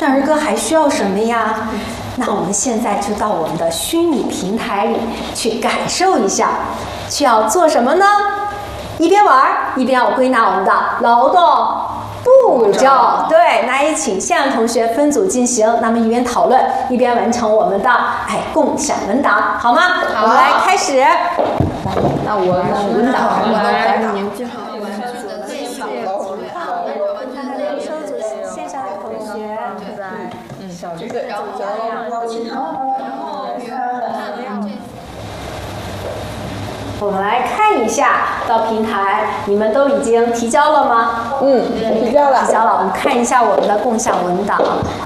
那儿歌还需要什么呀？那我们现在就到我们的虚拟平台里去感受一下，需要做什么呢？一边玩一边要归纳我们的劳动步骤。对，那也请现任同学分组进行，那么一边讨论一边完成我们的共享文档，好吗？好，我们来开始。 那我文档，我来给您介绍。 线上的同学， 小这个，然后我们来看一下到平台，你们都已经提交了吗？ 提交了。 提交了。我们看一下我们的共享文档，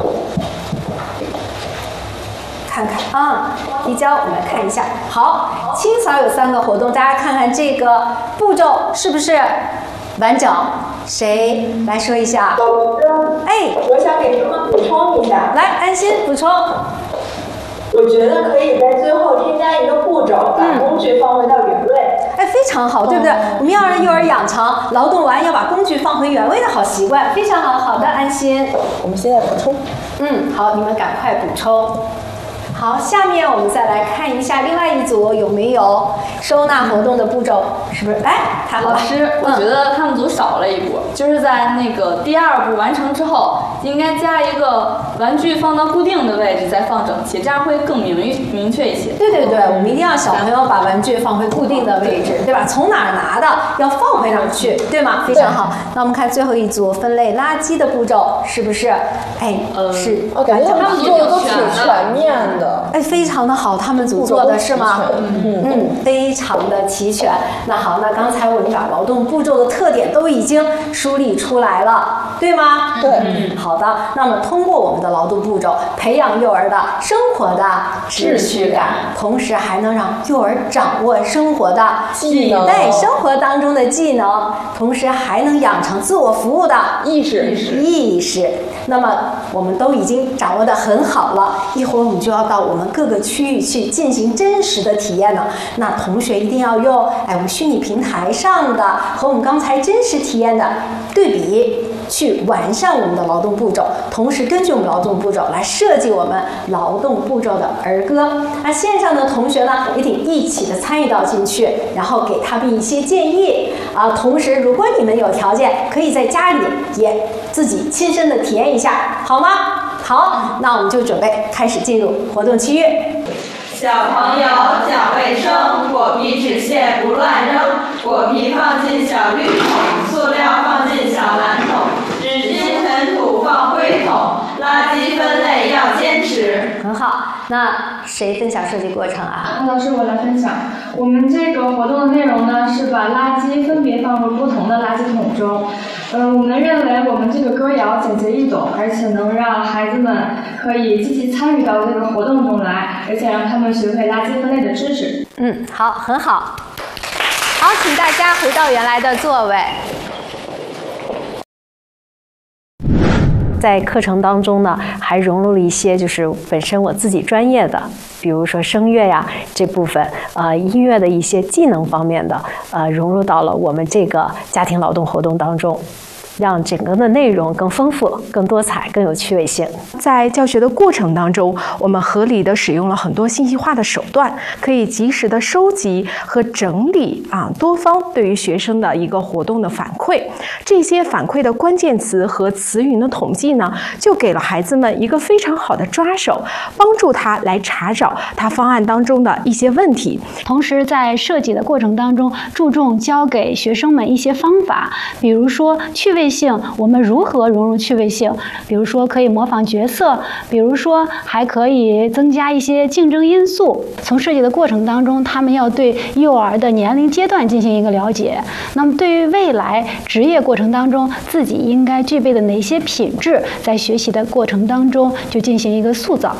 看看啊，提交。我们来看一下。好，清扫有3个活动，大家看看这个步骤是不是完整？谁来说一下？ 我想给他们补充一下。 来，安心补充。 我觉得可以在最后添加一个步骤，把工具放回到原位。 非常好，对不对？我们要让幼儿养成劳动完要把工具放回原位的好习惯，非常好。好的，安心。 我们现在补充。 好，你们赶快补充。好，下面我们再来看一下另外一组有没有收纳活动的步骤，是不是？太好了。 老师，我觉得他们组少了一步，就是在那个第2步完成之后，应该加一个玩具放到固定的位置再放整齐，这样会更明确一些。 对，我们一定要小朋友把玩具放回固定的位置，对吧？从哪儿拿的要放回哪儿去，对吗？非常好。那我们看最后一组分类垃圾的步骤，是不是？是。 我感觉他们做的都挺全面的。 非常的好，他们组做的是吗？非常的齐全。那好，那刚才我们把劳动步骤的特点都已经梳理出来了，对吗？ 对。 好的，那么通过我们的劳动步骤，培养幼儿的生活的秩序感，同时还能让幼儿掌握生活的技能， 在生活当中的技能，同时还能养成自我服务的意识。那么我们都已经掌握得很好了，一会儿我们就要到我们各个区域去进行真实的体验了。那同学一定要用我们虚拟平台上的和我们刚才真实体验的对比，去完善我们的劳动步骤，同时根据我们劳动步骤来设计我们劳动步骤的儿歌。那线上的同学呢，也得一起的参与到进去，然后给他们一些建议同时如果你们有条件，可以在家里也自己亲身的体验一下，好吗？好，那我们就准备开始进入活动区域。 小朋友讲卫生，果皮纸屑不乱扔，果皮放进小绿桶，塑料放进小蓝桶，纸巾尘土放灰桶，垃圾分类要坚持。 很好，那谁分享设计过程啊？ 老师，我来分享。我们这个活动的内容呢，是把垃圾分别放入不同的垃圾桶中。我们认为我们这个歌谣简洁易懂，而且能让孩子们可以积极参与到这个活动中来，而且让他们学会垃圾分类的知识。 好，很好。好，请大家回到原来的座位。在课程当中呢，还融入了一些就是本身我自己专业的，比如说声乐呀这部分，音乐的一些技能方面的，融入到了我们这个家庭劳动活动当中。让整个的内容更丰富、更多彩、更有趣味性。 在教学的过程当中，我们合理的使用了很多信息化的手段，可以及时的收集和整理多方对于学生的一个活动的反馈。这些反馈的关键词和词语的统计呢，就给了孩子们一个非常好的抓手，帮助他来查找他方案当中的一些问题。 同时，在设计的过程当中，注重教给学生们一些方法，比如说趣味性，我们如何融入趣味性？比如说可以模仿角色，比如说还可以增加一些竞争因素。从设计的过程当中，他们要对幼儿的年龄阶段进行一个了解。那么对于未来职业过程当中自己应该具备的哪些品质，在学习的过程当中就进行一个塑造。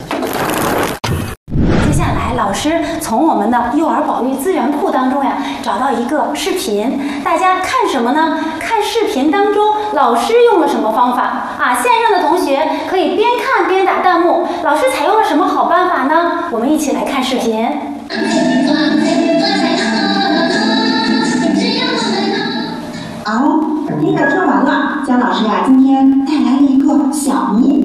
接下来，老师从我们的幼儿保育资源库当中找到一个视频，大家看什么呢？看视频当中老师用了什么方法线上的同学可以边看边打弹幕，老师采用了什么好办法呢？我们一起来看视频。 听课听完了，姜老师今天带来了一个小谜。